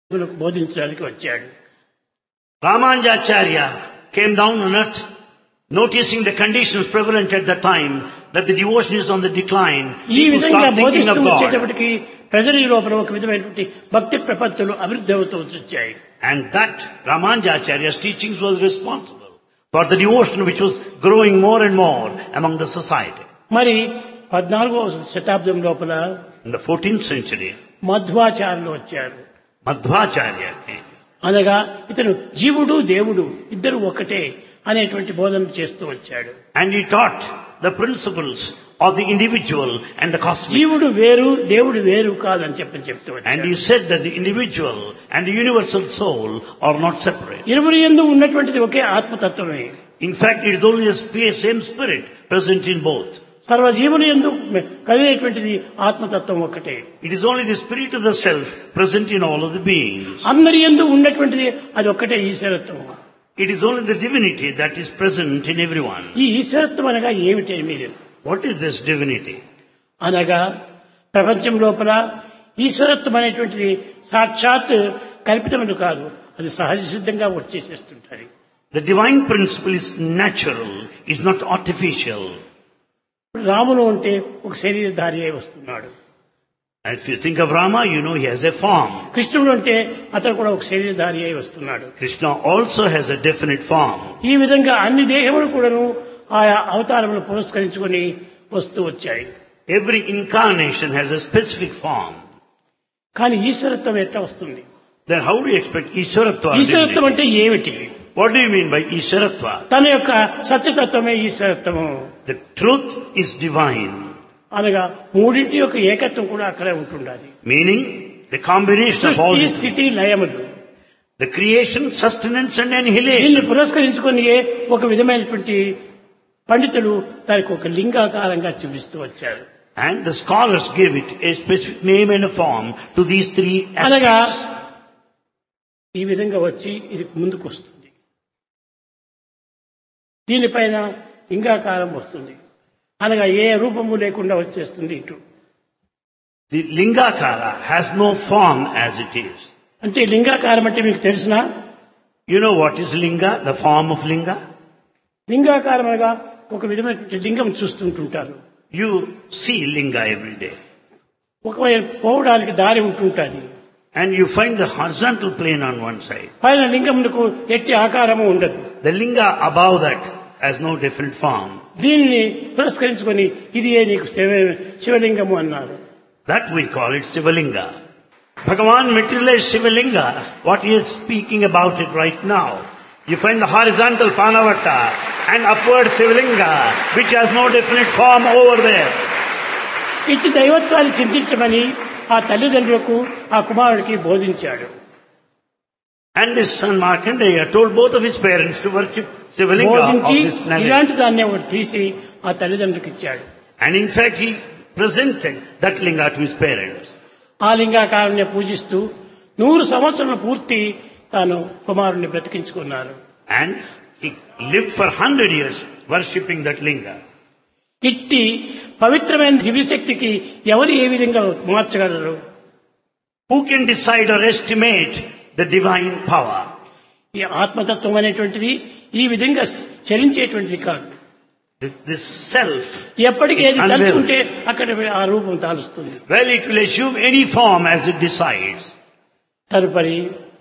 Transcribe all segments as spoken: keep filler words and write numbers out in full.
బోధించడానికి వచ్చాడు. Ramanujacharya came down on earth, noticing the conditions prevalent at the time, that the devotion is on the decline. ఈ People విధంగా start thinking బోధిస్తూ of God. వచ్చేటప్పటికి ప్రజల లోపల ఒక విధమైనటువంటి భక్తి ప్రపత్తులు అభివృద్ధి అవుతూ వచ్చాయి. And that Ramanujacharya's teachings was responsible for the devotion which was growing more and more among the society. మరి పద్నాలుగో శతాబ్దం లోపల In the fourteenth century, మధ్వాచార్యులు వచ్చారు. Madhvacharya came. అనగా ఇతను జీవుడు దేవుడు ఇద్దరు ఒకటే అనేటువంటి బోధన చేస్తూ వచ్చాడు. And he taught the principles of the individual and the cosmic. జీవుడు వేరు దేవుడు వేరు కాదని చెప్పని చెప్తూ And వచ్చాడు. he said that the individual and the universal soul are not separate. ఇరువురి యందు ఉన్నటువంటిది ఒకే ఆత్మతత్వమే. In fact, it is only the sp- same spirit present in both. సర్వజీవుల యందు కలిగేటువంటిది ఆత్మతత్వం ఒకటే. It is only the spirit of the self present in all of the beings. అందరి యందు ఉన్నటువంటిది అది ఒక్కటే ఈశ్వరత్వం. It is only the divinity that is present in everyone. ఈ ఈశ్వరత్వం అనగా ఏమిటి మీరు What is this divinity? అనగా ప్రపంచం లోపల ఈశ్వరత్వం అనేటువంటిది సాక్షాత్ కల్పితములు కాదు, అది సహజ సిద్ధంగా వచ్చేసేస్తుంటారు. The divine principle is natural, is not artificial. రాముడు అంటే ఒక శరీరధారి అయి వస్తున్నాడు. And if you think of Rama, you know he has a form. కృష్ణుడు అంటే అతను కూడా ఒక శరీరధారి అయి వస్తున్నాడు. Krishna also has a definite form. ఈ విధంగా అన్ని దేహములు కూడాను ఆయా అవతారములు పురస్కరించుకొని వస్తూ వచ్చాయి. Every incarnation has a specific form. కానీ ఈశ్వరత్వం ఎట్లా వస్తుంది? Then how do you expect Ishwaratva? ఈశ్వరత్వం అంటే ఏమిటి? What do you mean by Ishwaratva? తన యొక్క సత్యతత్వమే ఈశ్వరత్వము. The truth is divine. అనగా మూడింటి యొక్క ఏకత్వం కూడా అక్కడే ఉంటుండాలి. Meaning the combination of all సృష్టి, the, స్థితి, లయములు the creation, sustenance and దీన్ని annihilation. పురస్కరించుకొని ఒక విధమైనటువంటి పండితులు దానికి ఒక లింగాకారంగా చూపిస్తూ వచ్చారు. And the scholars gave it a specific name and a form to these three అనగా aspects. ఈ విధంగా వచ్చి ఇది ముందుకు వస్తుంది, దీనిపైన లింగాకారం వస్తుంది, అనగా ఏ రూపము లేకుండా వచ్చేస్తుంది ఇటు. The Lingakara has no form as it is. అంటే లింగాకారం అంటే మీకు తెలిసినా? You know what is Linga, the form of Linga? లింగాకారం అనగా ఒక విధమైనటువంటి లింగం చూస్తుంటుంటారు. You see Linga every day. ఒకవైపు పోవడానికి దారి ఉంటుంటుంది. And you find the horizontal plane on one side. పైన లింగమునకు ఎట్టి ఆకారము ఉండదు. The Linga above that has no different form. దీనిని పురస్కరించుకొని ఇది ఏ నీకు శివ- శివలింగము అన్నారు. That we call it Sivalinga. Bhagavan materialized Sivalinga, what he is speaking about it right now. You find the horizontal Panavata and upward Sivalinga, which has no definite form over there. ఇట్టి దైవత్వాన్ని చింతించమని ఆ తల్లిదండ్రులకు ఆ కుమారుడికి బోధించాడు. And this son Markandeya told both of his parents to worship Sivalinga of బోధించి this planet. ఇలాంటి దాన్ని ఒకటి తీసి ఆ తల్లిదండ్రులకు ఇచ్చాడు. And in fact he presented that Linga to his parents. ఆ లింగాకారాన్ని పూజిస్తూ నూరు సంవత్సరాలు పూర్తి తాను కుమారుణ్ణి బ్రతికించుకున్నారు. And he lived for hundred years worshipping that Linga. ఇట్టి పవిత్రమైన దివ్యశక్తికి ఎవరు ఏ విధంగా మార్చగలరు? Who can decide or estimate the divine power? ఈ ఆత్మతత్వం అనేటువంటిది ఈ విధంగా చలించేటువంటిది కాదు. This, this self, ఎప్పటికీ ఏది It's తలుచుకుంటే అక్కడ ఆ రూపం తాలుస్తుంది. well, it will assume any form as it decides. తదుపరి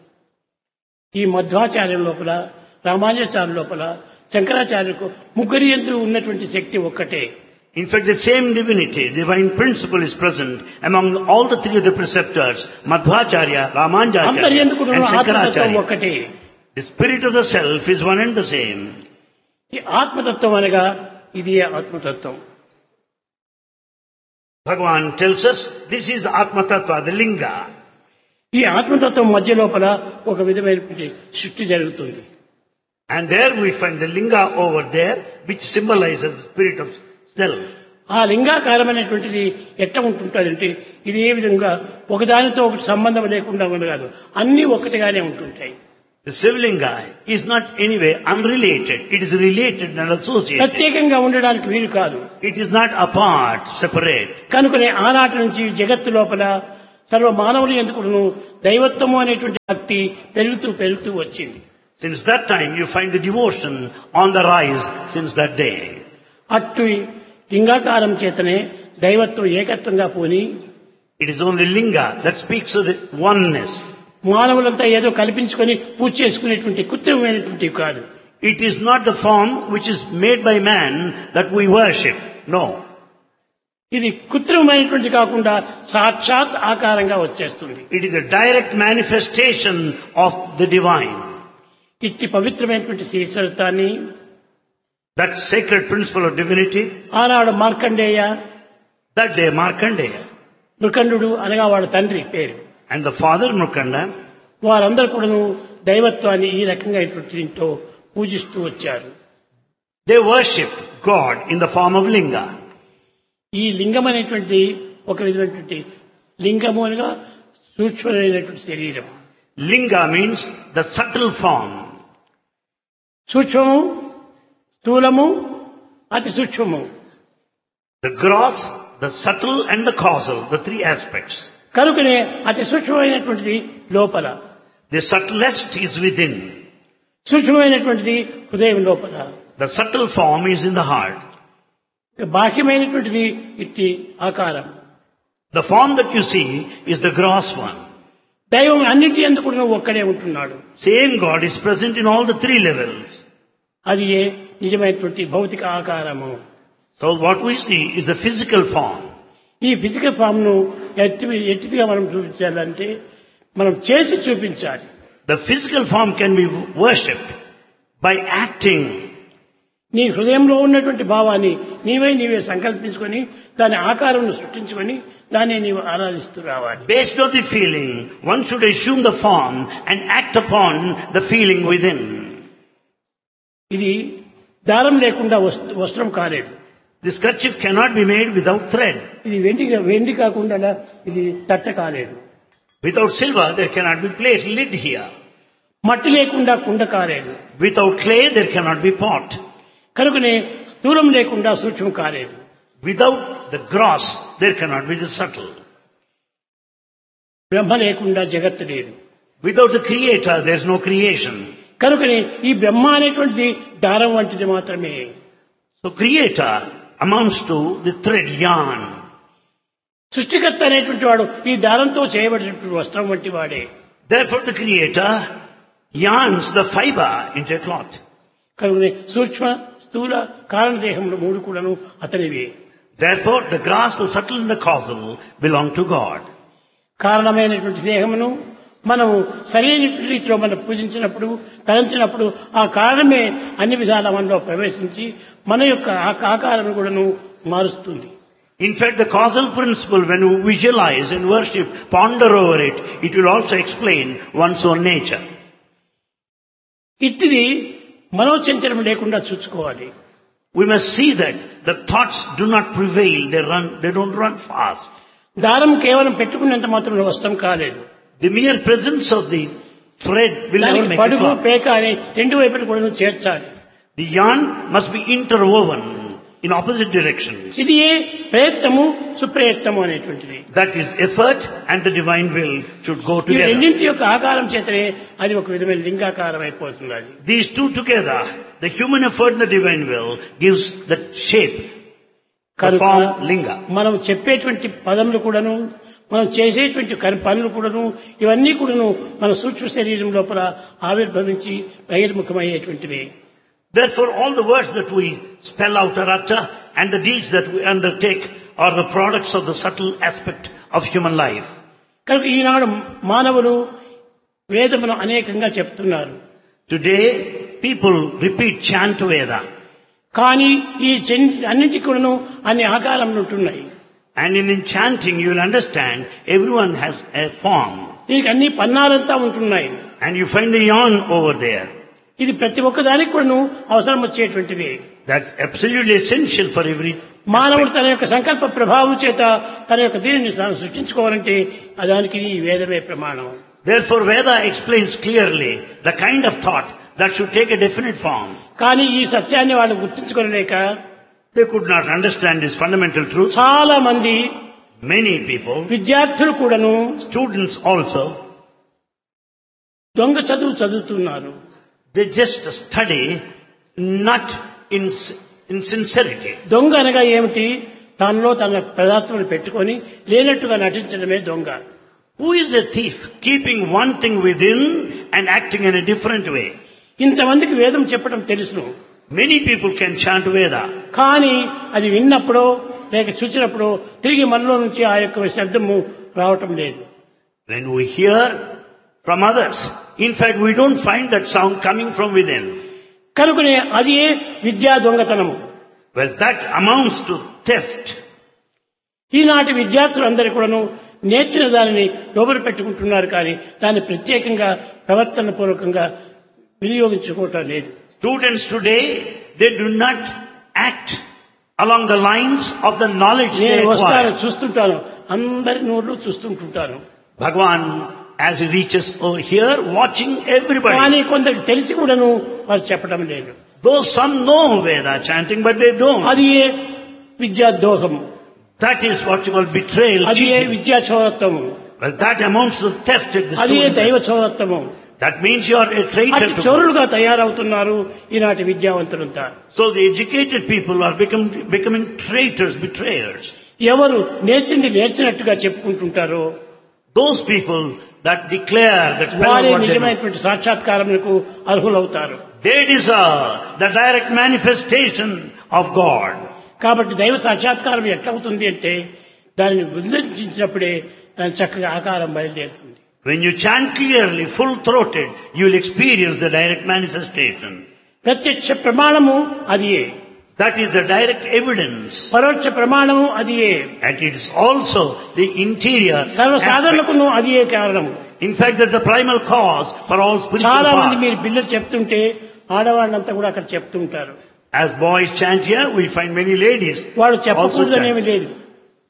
ఈ మధ్వాచార్యం లోపల, రామానుజాచార్య లోపల, శంకరాచార్యులకు ముగ్గురి యందు ఉన్నటువంటి శక్తి ఒక్కటే. In fact, the same divinity, divine principle is present among all the three of the preceptors, Madhvacharya, అందరి Ramanujacharya యందు కూడా and ఆత్మతత్వం Shankaracharya. ఒక్కటే. The spirit of the self is one and the same. ఈ ఆత్మతత్వం అనగా ఇది ఆత్మతత్వం. Bhagavan tells us this is Atma Tattva, the Linga. ఈ ఆత్మతత్వం మధ్య లోపల ఒక విధమైనటువంటి సృష్టి జరుగుతుంది. And there we find the Linga over there, which symbolizes the spirit of self. ఆ లింగాకారం అనేటువంటిది ఎట్లా ఉంటుంటుందంటే ఇది ఏ విధంగా ఒకదానితో ఒకటి సంబంధం లేకుండా ఉండదు, అన్ని ఒకటిగానే ఉంటుంటాయి. The Sivalinga is not anyway unrelated. It is related and associated. ప్రత్యేకంగా ఉండడానికి వీలు కాదు. It is not apart, separate. కనుకనే ఆనాటి నుంచి జగత్తు లోపల సర్వ మానవులు ఎందుకును దైవత్వము అనేటువంటి భక్తి పెరుగుతూ పెరుగుతూ వచ్చింది. Since that time you find the devotion on the rise since that day. అట్టు లింగాకారం చేతనే దైవత్వం ఏకత్వంగా పోని It is only linga that speaks of the oneness. మానవులంతా ఏదో కల్పించుకొని పూజ చేసుకునేటువంటి కృత్రిమమైనటువంటి కాదు. It is not the form which is made by man that we worship. No. ఇది కృత్రిమమైనటువంటి కాకుండా సాక్షాత్ ఆకారంగా వచ్చేస్తుంది. It is a direct manifestation of the divine. ఇట్టి పవిత్రమైనటువంటి శ్రీచరితాన్ని That sacred principle of divinity. ఆనాడు Markandeya, That day Markandeya Mrikandu అనగా వాడు తండ్రి పేరు, and the father Mukanda, వారందరూ కూడాను దైవత్వాన్ని ఈ రకంగా దీంతో పూజిస్తూ వచ్చారు. they worship God in the form of linga. ఈ లింగం అనేటువంటిది ఒక విధమైనటువంటి లింగము అనగా సూక్ష్మమైనటువంటి శరీరం. Linga means the subtle form. సూక్ష్మము, స్థూలము, అతి సూక్ష్మము. The gross, the subtle and the causal, the three aspects. కనుకనే అతి సూక్ష్మమైనటువంటిది లోపల, The subtlest is within. సూక్ష్మమైనటువంటిది హృదయం లోపల, The subtle form is in the heart. బాహ్యమైనటువంటిది ఇట్టి ఆకారం. The form that you see is the gross one. దైవం అన్నింటి ఎందుకు నువ్వు ఒక్కడే ఉంటున్నాడు. Same God is present in all the three levels. అది ఏ నిజమైనటువంటి భౌతిక ఆకారము. So what we see is the physical form. ఈ ఫిజికల్ ఫామ్ ను ఎట్టి ఎట్టిగా మనం చూపించాలంటే మనం చేసి చూపించాలి. The physical form can be worshipped by acting. నీ హృదయంలో ఉన్నటువంటి భావాన్ని నీవే నీవే సంకల్పించుకొని దాని ఆకారం సృష్టించుకొని దాన్ని నీవు ఆరాధిస్తూ రావాలి. Based on the feeling, one should assume the form and act upon the feeling within. ఇది దారం లేకుండా వస్త్రం కాలేదు. This kerchief cannot be made without thread. ఇది వెండి వెండి కాకుండా ఇది తట్ట కాలేదు. Without silver there cannot be plate lid here. మట్టి లేకుండా కుండ కాలేదు. Without clay there cannot be pot. కనుకనే స్థూలం లేకుండా సూక్ష్మం కాలేదు. Without the gross there cannot be the subtle. బ్రహ్మ లేకుండా జగత్తు లేదు. Without the creator there is no creation. కనుకనే ఈ బ్రహ్మ అనేటువంటిది దారం వంటిది మాత్రమే. So creator amounts to the thread yarn. సృష్టికర్త అనేటువంటి వాడు ఈ దారంతో చేయబడినటువంటి వస్త్రం వంటి వాడే. Therefore the creator yarns the fiber into a cloth. కనుకనే సూక్ష్మ, స్థూల, కారణదేహములు మూడు కూడాను అతనివే. Therefore the gross, the subtle and the causal belong to God. కారణమైనటువంటి దేహమును మనము సరైన రీతిలో మనం పూజించినప్పుడు, తలంచినప్పుడు ఆ కారణమే అన్ని విధాల మనలో ప్రవేశించి మన యొక్క ఆకారం కూడాను మారుస్తుంది. In fact, the causal principle, when you visualize and worship, ponder over it, it will also explain one's own nature. ఇట్టిది మనోచంచలం లేకుండా చూసుకోవాలి. We must see that the thoughts do not prevail, they run, they don't run fast. దారం కేవలం పెట్టుకున్నంత మాత్రం వస్త్రం కాలేదు. The mere presence of the thread will never make a పడుగు cloth. పేక అని రెండు వైపులు కూడా చేర్చాలి. The yarn must be interwoven in opposite directions. ఇది ఏ ప్రయత్నము సుప్రయత్నము అనేటువంటిది. That is effort and the divine will should go ఈ together. రెండింటి యొక్క ఆకారం చేతనే అది ఒక విధమైన లింగాకారం అయిపోతుంది. అది These two together, the human effort and the divine will, gives the shape, the form, linga. మనం చెప్పేటువంటి పదములు కూడాను, మనం చేసేటువంటి పనులు కూడాను, ఇవన్నీ కూడాను మన సూక్ష్మ శరీరం లోపల ఆవిర్భవించి బహిర్ముఖమయ్యేటువంటివి. Therefore all the words that we spell out or utter and the deeds that we undertake are the products of the subtle aspect of human life. కనుక ఈనాడు మానవులు వేదమును అనేకంగా చెప్తున్నారు. Today people repeat chant Veda. కానీ ఈ అన్నింటికి కూడాను అన్ని ఆకారములు ఉంటున్నాయి. And in chanting you will understand everyone has a form. దీనికి అన్ని పన్నాలంతా ఉంటున్నాయి. And you find the yarn over there. ఇది ప్రతి ఒక్క దానికి కూడాను అవసరం వచ్చేటువంటిది. That's absolutely essential for every మానవుడు తన యొక్క సంకల్ప ప్రభావం చేత తన యొక్క దీనిని తాను సృష్టించుకోవాలంటే దానికి ఈ వేదమే ప్రమాణం. Therefore Veda explains clearly the kind of thought that should take a definite form. కానీ ఈ సత్యాన్ని వాళ్ళు గుర్తించుకోలేక They could not understand this fundamental truth. చాలా మంది Many people, విద్యార్థులు కూడాను students also, దొంగ చదువు చదువుతున్నారు. they just study not in, in sincerity. దొంగ అనగా ఏమిటి? తనలో తన పదార్థములు పెట్టుకొని లేనట్టుగా నటించడమే దొంగ. Who is a thief? Keeping one thing within and acting in a different way. ఇంతమందికి వేదం చెప్పడం తెలుసును. Many people can chant Veda. కానీ అది విన్నప్పుడు లేక చూసినప్పుడు తిరిగి మనలో నుంచి ఆ యొక్క శబ్దము రావటం లేదు. When we hear from others, in fact we don't find that sound coming from within. కనుకనే అది విద్యా దొంగతనము. Well, that amounts to theft. ఈనాటి విద్యార్థులందరూ కూడాను నేర్చిన దానిని లోబర పెట్టుకుంటున్నారు కానీ దాన్ని ప్రత్యేకంగా ప్రవర్తన పూర్వకంగా వినియోగించుకోవటం లేదు. Students today, they do not act along the lines of the knowledge they నేను వస్తాను acquire. చూస్తుంటాను, అందరి నోళ్ళు చూస్తుంటుంటాను. Bhagavan, as he reaches over here, watching everybody. కానీ కొందరికి తెలిసి కూడాను వారు చెప్పడం లేదు. Though some know Veda chanting, but they don't. అది ఏ విద్యా దోహము, That is what you call betrayal, అది ఏ cheating. విద్యా చౌరత్వము, Well, that amounts to theft at the అది ఏ దైవ student. చౌరత్వము. That means you are a traitor అటు to God. చౌరులుగా తయారవుతున్నారు ఈనాటి విద్యావంతులంతా. So the educated people are become, becoming traitors, betrayers. ఎవరు నేర్చింది నేర్చినట్టుగా చెప్పుకుంటుంటారో Those people that declare that spell వారే what they know, నిజమైనటువంటి సాక్షాత్కారములకు అర్హులవుతారు. they deserve the direct manifestation of God. కాబట్టి దైవ సాక్షాత్కారం ఎట్లవుతుంది అంటే దానిని ఉల్లంఘించినప్పుడే దాని చక్కగా ఆకారం బయలుదేరుతుంది. When you chant clearly, full-throated, you will experience the direct manifestation. ప్రత్యక్ష ప్రమాణము అదియే, That is the direct evidence. పరోక్ష ప్రమాణము అదియే, And it is also the interior సర్వ aspect. సాధనకును అదియే కారణము. In fact, that's the primal cause for all spiritual చాలా మంది మీరు paths. పిల్లలు చెప్తుంటే ఆడవాళ్ళంతా కూడా అక్కడ చెప్తుంటారు. As boys chant here, we find many ladies వాడు also చెప్పకూడదనేమి chant. లేదు.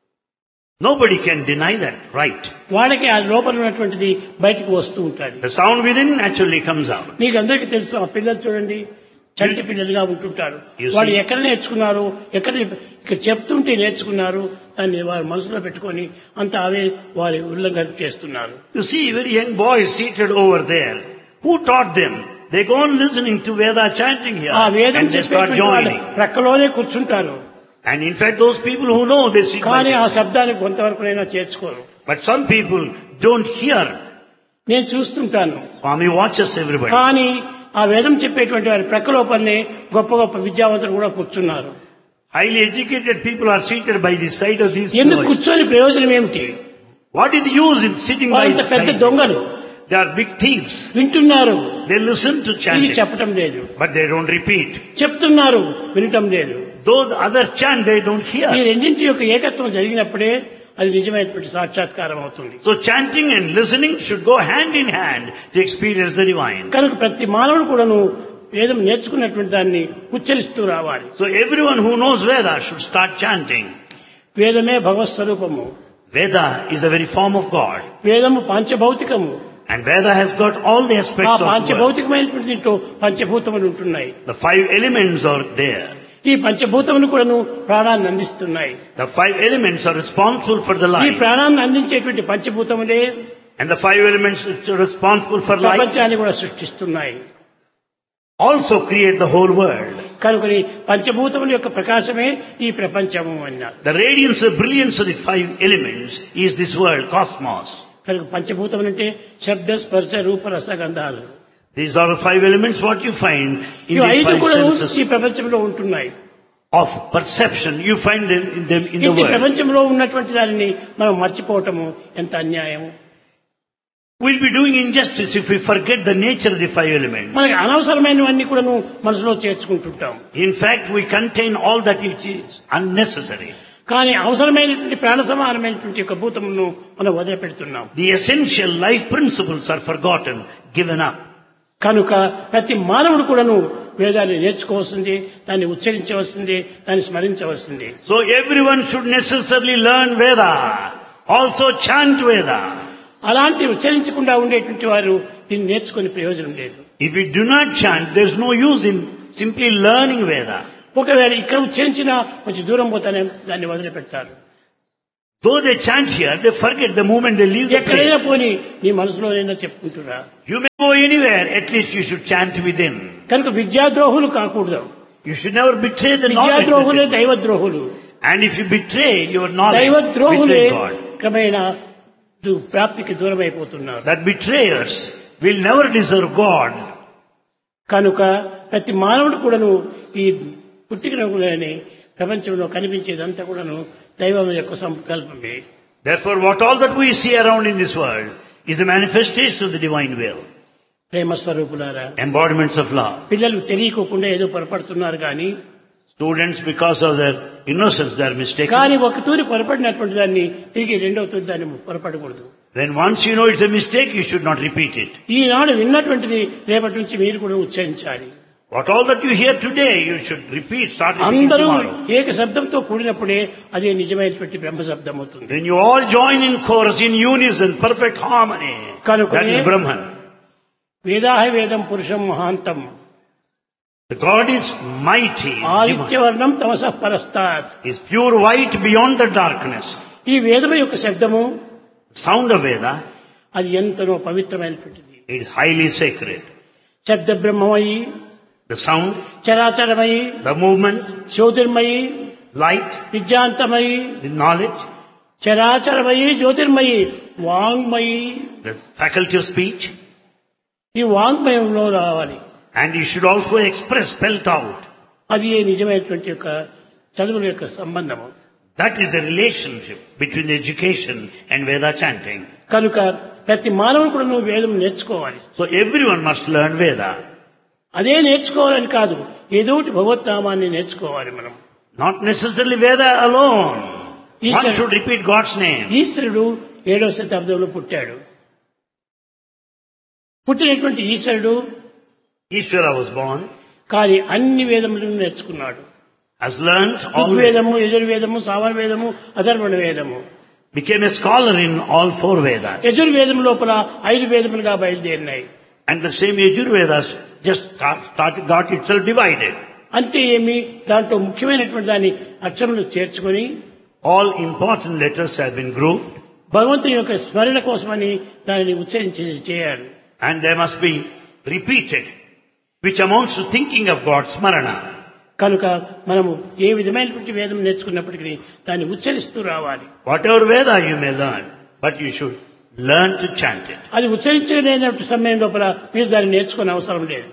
Nobody can deny that, right? వాళ్ళకి ఆ లోపల ఉన్నటువంటిది బయటకు వస్తూ ఉంటాడు. The sound within naturally comes out. మీకు అందరికీ తెలుసు, ఆ పిల్లలు చూడండి చంటి పిల్లలుగా ఉంటుంటారు. You see. వాళ్ళు ఎక్కడ నేర్చుకున్నారు, ఎక్కడ ఇక్కడ చెప్తుంటే నేర్చుకున్నారు, దాన్ని వారు మనసులో పెట్టుకొని అంత అవే వారి ఉల్లంఘన చేస్తున్నారు. You see very young boys seated over there. Who taught them? They go on listening to Veda chanting here ఆ వేదం and they start చెప్పేటువంటి వాళ్ళు joining. ప్రక్కలోనే కూర్చుంటారు. And in fact, those people who know, they sit by కానీ ఆ this. శబ్దాన్ని కొంతవరకునైనా చేర్చుకోరు. But some people don't hear. నేను చూస్తుంటాను. Swami watches everybody. కానీ ఆ వేదం చెప్పేటువంటి వారి ప్రక్కలోపలనే గొప్ప గొప్ప విద్యావంతులు కూడా కూర్చున్నారు. Highly educated people are seated by the side of these ఎందుకు boys. కూర్చొని ప్రయోజనం ఏమిటి? What is the use in sitting by వాళ్ళంత the పెద్ద side? దొంగలు They are big thieves. వింటున్నారు, They listen to ఇది chanting, చెప్పటం లేదు. but they don't repeat. చెప్తున్నారు, వినటం లేదు. Though the others chant, they don't ఈ hear. రెండింటి యొక్క ఏకత్వం జరిగినప్పుడే అది నిజమైనటువంటి సాక్షాత్కారం అవుతుంది. So chanting and listening should go hand in hand to experience the divine. కనుక ప్రతి మానవుడు కూడాను వేదం నేర్చుకున్నటువంటి దాన్ని ఉచ్చరిస్తూ రావాలి. So everyone who knows Veda should start chanting. వేదమే భగవత్ స్వరూపము, Veda is the very form of God. వేదము పాంచభౌతికము. And Veda has got all the ఆ aspects of the world. పాంచభౌతికమైనటువంటి దీంట్లో పంచభూతములు ఉంటున్నాయి. The five elements are there. ఈ పంచభూతములు కూడాను ప్రాణాన్ని అందిస్తున్నాయి. The five elements are responsible for the ఈ life. ప్రాణాన్ని అందించేటువంటి పంచభూతములే And the five elements which are responsible for life ప్రపంచాన్ని కూడా సృష్టిస్తున్నాయి. also create the whole world. కనుకని పంచభూతముల యొక్క ప్రకాశమే ఈ ప్రపంచము అన్నారు. The radiance, the brilliance of the five elements is this world, cosmos. కనుక పంచభూతములు అంటే శబ్ద స్పర్శ రూప రస గంధాలు. These are the five elements what you find in ఇవి these ఐదు five కూడా senses ఈ ప్రపంచంలో ఉంటున్నాయి. of perception. You find them in them in the ఇంటి world. ప్రపంచంలో ఉన్నటువంటి దానిని మనం మర్చిపోవటము ఎంత అన్యాయము. We'll be doing injustice if we forget the nature of the five elements. మనకి అనవసరమైనవన్నీ కూడాను మనసులో చేర్చుకుంటుంటాం. In fact, we contain all that which is unnecessary. కానీ అవసరమైనటువంటి ప్రాణ సమానమైనటువంటి యొక్క భూతమును మనం వదిలిపెడుతున్నాం. The essential life principles are forgotten, given up. కనుక ప్రతి మానవుడు కూడాను వేదాన్ని నేర్చుకోవాల్సింది, దాన్ని ఉచ్చరించవలసింది, దాన్ని స్మరించవలసింది. So everyone should necessarily learn Veda, also chant Veda. అలాంటి ఉచ్చరించకుండా ఉండేటువంటి వారు దీన్ని నేర్చుకునే ప్రయోజనం లేదు. If we do not chant, there is no use in simply learning Veda. ఒకవేళ ఇక్కడ ఉచ్చరించినా కొంచెం దూరం పోతానే దాన్ని వదిలిపెడతారు. Though they chant here, they forget the moment they leave the ఎక్కడైనా place. పోని నీ మనసులోనైనా చెప్పుకుంటురా. You may go anywhere, at least you should chant within. కనుక విద్యాద్రోహులు కాకూడదు. You should never betray the knowledge. విద్యాద్రోహులే దైవద్రోహులు. And if you betray your knowledge, దైవద్రోహులే betray God. క్రమేణా దు- ప్రాప్తికి దూరం అయిపోతున్నారు. That betrayers will never deserve God. కనుక ప్రతి మానవుడు కూడాను ఈ పుట్టికలోని ప్రపంచంలో కనిపించేదంతా కూడాను దైవం యొక్క సంకల్పమే. Therefore, what all that we see around in this world is a manifestation of the divine will. ప్రేమ స్వరూపులారా, Embodiments of love. పిల్లలు తెలియకోకుండా ఏదో పొరపడుతున్నారు కానీ Students, because of their innocence, they are mistaken. కానీ ఒక తూరి పొరపడినటువంటి దాన్ని తిరిగి రెండవ తూరి దాన్ని పొరపడకూడదు. When once you know it's a mistake, you should not repeat it. ఈనాడు విన్నటువంటిది రేపటి నుంచి మీరు కూడా ఉచ్చరించాలి. What all that you hear today, you should repeat, start repeating అందరూ tomorrow. ఏక శబ్దంతో కూడినప్పుడే అదే నిజమైనటువంటి బ్రహ్మ శబ్దం అవుతుంది. When you all join in chorus, in unison, perfect harmony, that is Brahman. వేదాహ వేదం పురుషం మహాంతం The God is mighty, divine. ఆదిత్యవర్ణం తమసః పరస్తాత్. Is pure white beyond the darkness. ఈ వేదము యొక్క శబ్దము Sound of Veda, అది ఎంతనో పవిత్రమైనటువంటిది. it is highly sacred. శబ్ద బ్రహ్మమయి, The sound, చరాచరమయి, the movement, Jyotirmayi, light, విద్యాంతమయి, the knowledge, చరాచరమయి, Jyotirmayi, వాంగ్మయి. the faculty of speech, ఈ వాంగ్మయంలో రావాలి. and you should also express, spelt out. అది ఏ నిజమైనటువంటి యొక్క చదువుల యొక్క సంబంధము. That is the relationship between the education and Veda chanting. కనుక ప్రతి మానవుడు కూడా నువ్వు వేదం నేర్చుకోవాలి. So everyone must learn Veda. అదే నేర్చుకోవాలని కాదు, ఏదో ఒకటి భగవద్నామాన్ని నేర్చుకోవాలి మనం. Not necessarily Veda alone. One Easter- should repeat God's name. ఈశ్వరుడు ఏడవ శతాబ్దంలో పుట్టాడు. పుట్టినటువంటి ఈశ్వరుడు Ishvara was born, కానీ అన్ని వేదములను నేర్చుకున్నాడు. has learnt all Veda, ఋగ్వేదము, యజుర్వేదము, సామవేదము, Atharvana వేదము. became a scholar in all four Vedas. యజుర్వేదం లోపల ఐదు వేదములుగా బయలుదేరినాయి. And the same Yajurvedas just got, started, got itself divided. అంటే ఏమి, దాంట్లో ముఖ్యమైనటువంటి దాన్ని అక్షరములు చేర్చుకొని All important letters have been grouped, భగవంతుని యొక్క స్మరణ కోసమని దానిని ఉచ్చరించి చేయాలి. and they must be repeated, which amounts to thinking of God's smarana. కనుక మనము ఏ విధమైనటువంటి వేదం నేర్చుకున్నప్పటికీ దాన్ని ఉచ్చరిస్తూ రావాలి. Whatever Veda you may learn, but you should learn to chant it. అది ఉచ్చరించలేనటువంటి సమయం లోపల మీరు దాన్ని నేర్చుకునే అవసరం లేదు.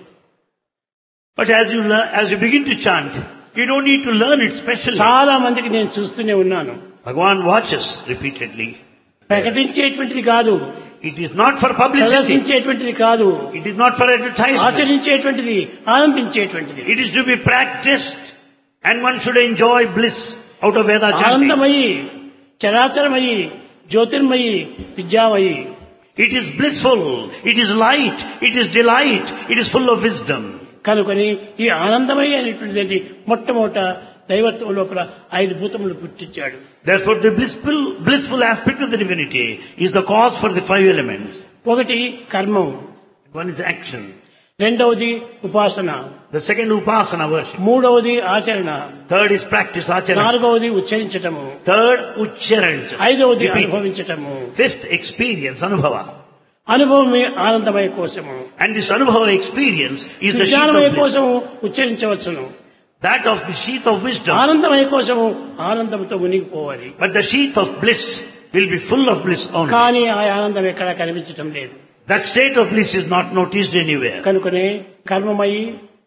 But as you learn, as you begin to chant, you don't need to learn it specially. చాలా మందికి నేను చూస్తూనే ఉన్నాను. Bhagavan watches repeatedly. ప్రకటించేటువంటిది కాదు, It is not for publicity. ప్రదర్శించేటువంటిది కాదు, It is not for advertisement. ఆచరించేటువంటిది, ఆనందించేటువంటిది. It is to be practiced, and one should enjoy bliss out of Veda chanting. ఆనందమయి, చరాచరమయి, Jyotirmayi, విద్యామయి. It is blissful, it is light, it is delight, it is full of wisdom. కనుకొని ఈ ఆనందమయి అనేటువంటిది మొట్టమొదట దైవత్వం లోపల ఐదు భూతములు పుట్టించాడు. Therefore, the blissful, blissful aspect of the divinity is the cause for the five elements. ఒకటి కర్మం, One is action. రెండవది ఉపాసన, The second, upasana worship. మూడవది ఆచరణ, Third is practice, acharana. నాలుగవది ఉచ్చరించటము, Third, uchcharancha. ఐదవది Repeat. అనుభవించటము. Fifth, experience, anubhava. అనుభవమే ఆనందమయ కోశము, And this anubhava experience is the sheath విజ్ఞానమయ of bliss. కోశము ఉచ్చరించవచ్చును. That of the sheath of wisdom. ఆనందమయ కోశము ఆనందంతో మునిగిపోవాలి. But the sheath of bliss will be full of bliss only. కానీ ఆ ఆనందం ఎక్కడా కనిపించటం లేదు. That state of bliss is not noticed anywhere. కనుకనే కర్మమయి,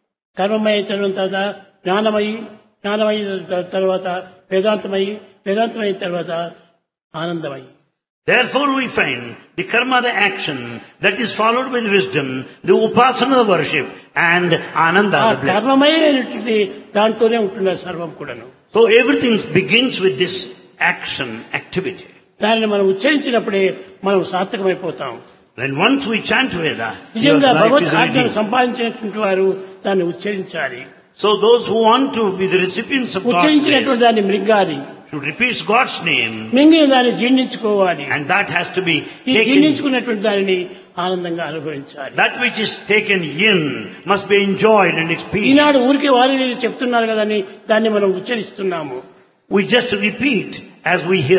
కర్మమయ తర్వాత జ్ఞానమయి, జ్ఞానమయి తర్వాత వేదాంతమయి, వేదాంతమైన తర్వాత ఆనందమయి. Therefore we find the karma, the action, that is followed by the wisdom, the upasana, the worship, and ananda, ఆ the bliss. కర్మమయమైనటువంటి దాంట్లోనే ఉంటున్నారు సర్వం కూడాను. So everything begins with this action, activity. దానిని మనం ఉచ్చరించినప్పుడే మనం సార్థకమైపోతాం. When once we chant Veda, your నిజంగా life Bhagwat is ఆజ్ఞను redeemed. సంపాదించినటువంటి వారు దాన్ని ఉచ్చరించాలి. So those who want to be the recipients of God's grace ఉచ్చరించినటువంటి దాన్ని మృంగాలి, should repeat God's name, మింగిన దాన్ని జీర్ణించుకోవాలి. and that has to be ఈ taken. జీర్ణించుకున్నటువంటి దానిని ఆనందంగా అనుభవించాలి. That which is taken in must be enjoyed and experienced. ఈనాడు ఊరికే వారి చెప్తున్నారు కదని దాన్ని మనం ఉచ్చరిస్తున్నాము. We just repeat as we hear.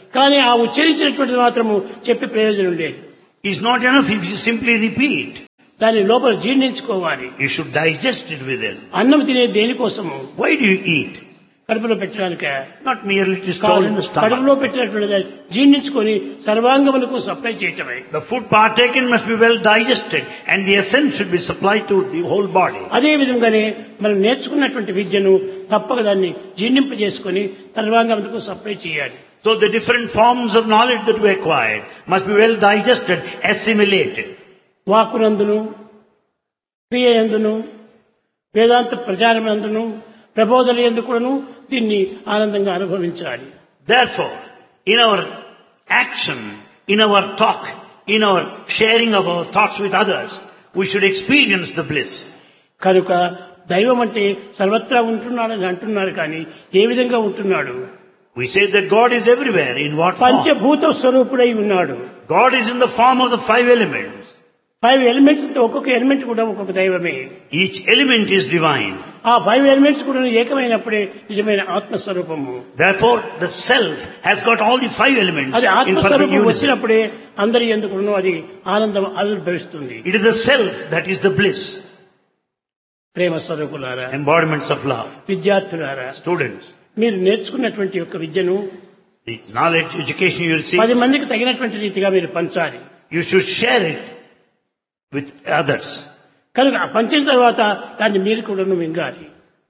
కానీ ఆ ఉచ్చరించినటువంటిది మాత్రము చెప్పే ప్రయోజనం లేదు. It's not enough if you simply repeat. దాని లోపల జీర్ణించుకోవాలి. You should digest it within. అన్నం తినే దేనికోసము? Why do you eat? కడుపులో పెట్టడానిక? Not merely to store in the stomach. కడుపులో పెట్టినటువంటి జీర్ణించుకొని సర్వాంగములకు సప్లై చేయటమే. The food partaken must be well digested and the essence should be supplied to the whole body. అదే విధంగానే మనం నేర్చుకున్నటువంటి విద్యను తప్పక దాన్ని జీర్ణింపజేసుకొని సర్వాంగములకు సప్లై చేయాలి. So the different forms of knowledge that we acquired must be well digested, assimilated. వాక్కునందును, క్రియయందును, వేదాంత ప్రచారమందును, ప్రబోధన ఎందుకును దీన్ని ఆనందంగా అనుభవించాలి. Therefore, in our action, in our talk, in our sharing of our thoughts with others, we should experience the bliss. కనుక దైవం అంటే సర్వత్రా ఉంటున్నాడని అంటున్నారు కానీ ఏ విధంగా ఉంటున్నాడు? We say that God is everywhere. In what form? పంచభూత స్వరూపుడై ఉన్నాడు. God is in the form of the five elements. Five elements ఒక్కొక్క ఎలిమెంట్ కూడా ఒక్కొక్క దైవమే. Each element is divine. ఆ ఫైవ్ ఎలిమెంట్స్ కూడా ఏకమైనప్పుడే నిజమైన ఆత్మస్వరూపము. Therefore, the self has got all the five elements అది in perfect ఆత్మస్వరూపం unity. వచ్చినప్పుడే అందరి ఎందుకును అది ఆనందం ఆవిర్భవిస్తుంది. It is the self that is the bliss. ప్రేమ స్వరూపులారా, Embodiments of love. విద్యార్థులారా, Students, మీరు నేర్చుకున్నటువంటి యొక్క విద్యను the knowledge, education you receive, పది మందికి తగినటువంటి రీతిగా మీరు పంచాలి. you should share it with others. కనుక పంచిన తర్వాత దాన్ని మీరు కూడా మింగాలి.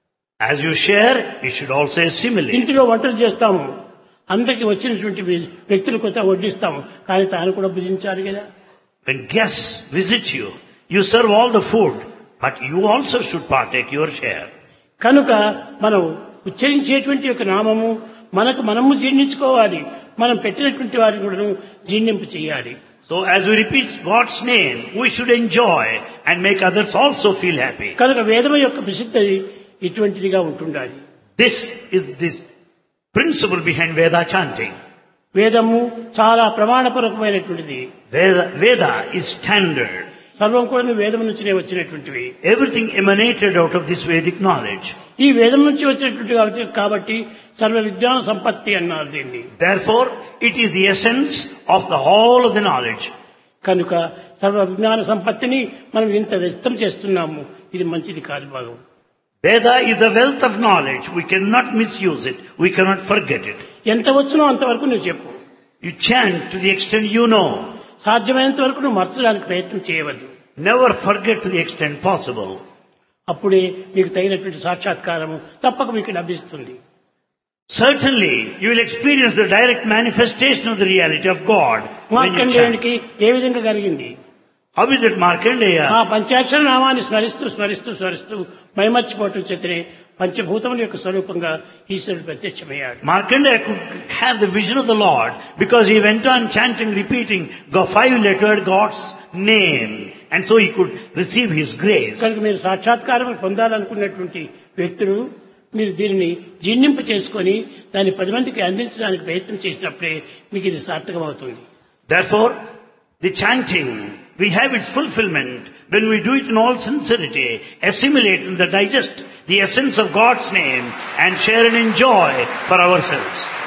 As you share, you should also assimilate. ఇంటిలో వంటలు చేస్తాము, అందరికి వచ్చినటువంటి వ్యక్తులు కొత్త వడ్డిస్తాము, కానీ తాను కూడా భుజించాలి కదా. When guests visit you, you serve all the food, but you also should partake your share. కనుక మనం ఉచ్చరించేటువంటి యొక్క నామము మనకు మనము జీర్ణించుకోవాలి, మనం పెట్టినటువంటి వారిని కూడా జీర్ణింపు చేయాలి. So as we repeat God's name, we should enjoy and make others also feel happy. కనుక వేదము యొక్క ప్రసిద్ధి ఇటువంటిదిగా ఉంటుండాలి. This is the principle behind Veda chanting. వేదము చాలా ప్రమాణపూర్వకమైనటువంటిది. Veda, Veda is standard. సర్వం కూడా వేదం నుంచినే వచ్చినటువంటివి. Everything emanated out of this Vedic knowledge. ఈ వేదం నుంచి వచ్చినటువంటి కాబట్టి కాబట్టి సర్వ విజ్ఞాన సంపత్తి అన్నారు దీన్ని. Therefore, it is the essence of the whole of the knowledge. కనుక సర్వ విజ్ఞాన సంపత్తిని మనం ఇంత వ్యక్తం చేస్తున్నాము, ఇది మంచిది కాదు భాగం. Veda is the wealth of knowledge. We cannot misuse it. We cannot forget it. ఎంత వచ్చునో అంతవరకు నువ్వు చెప్పు. You chant to the extent you know. సాధ్యమైనంత వరకు నువ్వు మర్చడానికి ప్రయత్నం చేయవద్దు. Never forget to the extent possible. అప్పుడే మీకు తగినటువంటి సాక్షాత్కారము తప్పక మీకు లభిస్తుంది. Certainly, you will experience the direct manifestation of the reality of God when you chant. మార్కండేయునికి ఏ విధంగా కలిగింది? How is it Markandeya? ఆ పంచాక్షర నామాన్ని స్మరిస్తూ స్మరిస్తూ స్మరిస్తూ మైమర్చిపోవటం చేతనే పంచభూతముల యొక్క స్వరూపంగా ఈశ్వరుడు ప్రత్యక్షమయ్యాడు. Markandeya could have the vision of the Lord because he went on chanting, repeating the five-lettered God's name, and so he could receive his grace. కనుక మీరు సాక్షాత్కారం పొందాలనుకున్నటువంటి వ్యక్తులు మీరు దీనిని జీర్ణింప చేసుకొని దాన్ని పది మందికి అందించడానికి ప్రయత్నం చేసినప్పుడే మీకు ఇది సార్థకమవుతుంది. Therefore, the chanting will have its fulfillment when we do it in all sincerity, assimilate and digest the essence of God's name and share and enjoy for ourselves.